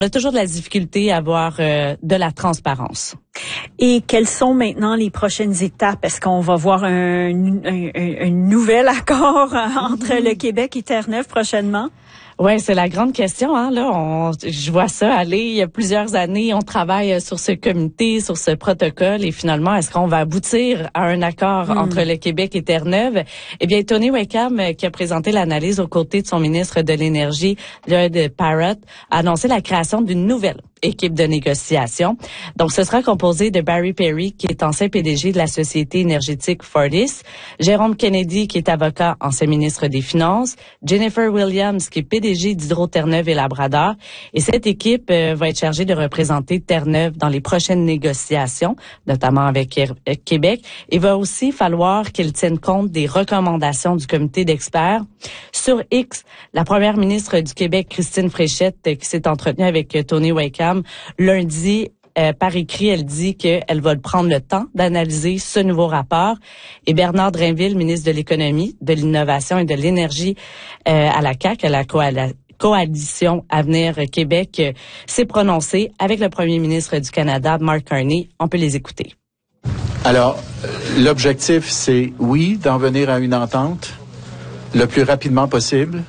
On a toujours de la difficulté à avoir de la transparence. Et quelles sont maintenant les prochaines étapes? Est-ce qu'on va voir un nouvel accord entre le Québec et Terre-Neuve prochainement? Ouais, c'est la grande question. Là, je vois ça aller. Il y a plusieurs années, on travaille sur ce comité, sur ce protocole, et finalement, est-ce qu'on va aboutir à un accord entre le Québec et Terre-Neuve? Eh bien, Tony Wakeham, qui a présenté l'analyse aux côtés de son ministre de l'Énergie, Lloyd Parrott, a annoncé la création d'une nouvelle équipe de négociation. Donc, ce sera composé de Barry Perry, qui est ancien PDG de la société énergétique Fortis, Jérôme Kennedy, qui est avocat, ancien ministre des Finances, Jennifer Williams, qui est PDG d'Hydro-Terre-Neuve et Labrador. Et cette équipe va être chargée de représenter Terre-Neuve dans les prochaines négociations, notamment avec Québec. Il va aussi falloir qu'elle tienne compte des recommandations du comité d'experts. Sur X, la première ministre du Québec, Christine Fréchette, qui s'est entretenue avec Tony Wakeham, lundi, par écrit, elle dit qu'elle va prendre le temps d'analyser ce nouveau rapport. Et Bernard Drinville, ministre de l'Économie, de l'Innovation et de l'Énergie à la CAQ, à la Coalition Avenir Québec, s'est prononcé avec le premier ministre du Canada, Mark Carney. On peut les écouter. Alors, l'objectif, c'est, oui, d'en venir à une entente le plus rapidement possible.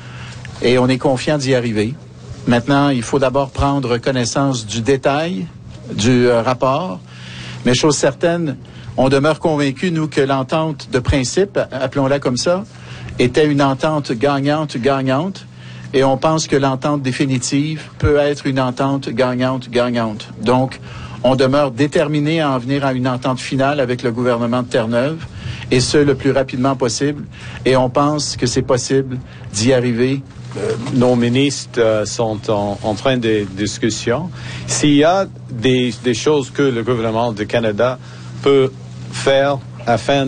Et on est confiant d'y arriver. Maintenant, il faut d'abord prendre connaissance du détail du rapport. Mais chose certaine, on demeure convaincus, nous, que l'entente de principe, appelons-la comme ça, était une entente gagnante-gagnante. Et on pense que l'entente définitive peut être une entente gagnante-gagnante. Donc, on demeure déterminé à en venir à une entente finale avec le gouvernement de Terre-Neuve, et ce, le plus rapidement possible. Et on pense que c'est possible d'y arriver. Nos ministres sont en train de discussion. S'il y a des choses que le gouvernement du Canada peut faire afin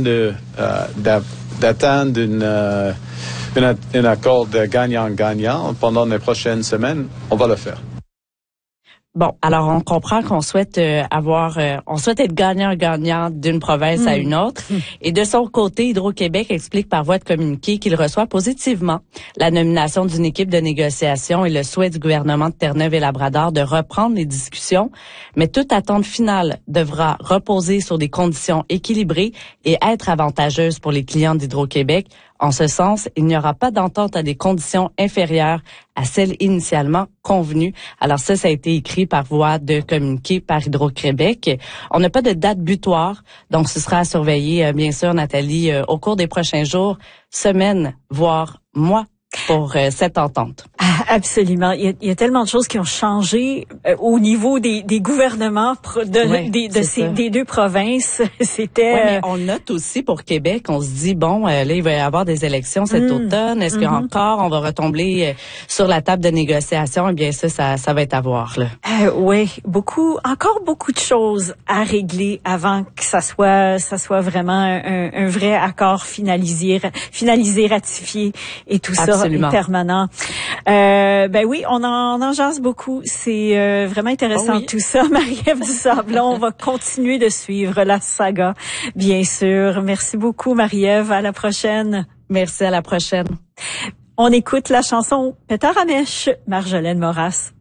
d'atteindre un accord de gagnant-gagnant pendant les prochaines semaines, on va le faire. Bon, alors on comprend qu'on souhaite on souhaite être gagnant-gagnant d'une province à une autre. Et de son côté, Hydro-Québec explique par voie de communiqué qu'il reçoit positivement la nomination d'une équipe de négociation et le souhait du gouvernement de Terre-Neuve et Labrador de reprendre les discussions. Mais toute attente finale devra reposer sur des conditions équilibrées et être avantageuse pour les clients d'Hydro-Québec. En ce sens, il n'y aura pas d'entente à des conditions inférieures à celles initialement convenues. Alors ça a été écrit par voie de communiqué par Hydro-Québec. On n'a pas de date butoir, donc ce sera à surveiller, bien sûr, Nathalie, au cours des prochains jours, semaines, voire mois, pour cette entente. Absolument. Il y a tellement de choses qui ont changé au niveau des gouvernements des deux provinces. C'était. Oui, mais on note aussi pour Québec, on se dit bon, là il va y avoir des élections cet automne. Est-ce qu'encore on va retomber sur la table de négociation? Eh bien ça va être à voir là. Oui, encore beaucoup de choses à régler avant que ça soit vraiment un vrai accord finalisé, ratifié et tout ça est permanent. Ben oui, on en jase beaucoup. C'est vraiment intéressant tout ça. Marie-Ève Dusablon, on va continuer de suivre la saga, bien sûr. Merci beaucoup, Marie-Ève. À la prochaine. Merci, à la prochaine. On écoute la chanson Pétard à mèche, Marjolaine Maurasse.